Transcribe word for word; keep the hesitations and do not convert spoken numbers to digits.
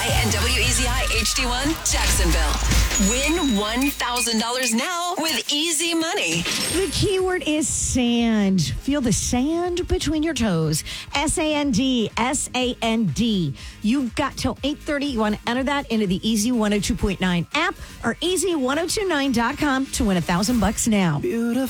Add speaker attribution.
Speaker 1: I and W E Z I H D one Jacksonville. Win one thousand dollars now with Easy Money.
Speaker 2: The keyword is sand. Feel the sand between your toes. S A N D, S A N D. You've got till eight thirty. You want to enter that into the Easy one oh two point nine app or easy ten twenty-nine dot com to win a thousand bucks now.
Speaker 3: Beautiful.